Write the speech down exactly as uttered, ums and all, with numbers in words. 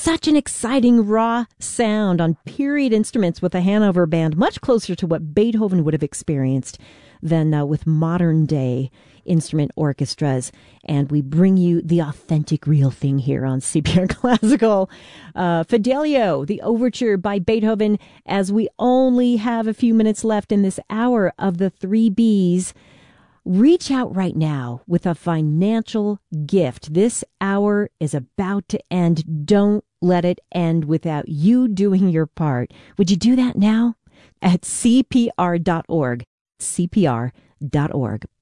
such an exciting raw sound on period instruments with the Hanover Band, much closer to what Beethoven would have experienced than uh, with modern day instrument orchestras. And we bring you the authentic, real thing here on C P R Classical. Uh, Fidelio, the overture by Beethoven, as we only have a few minutes left in this hour of the three B's. Reach out right now with a financial gift. This hour is about to end. Don't let it end without you doing your part. Would you do that now? At C P R dot org. C P R dot org.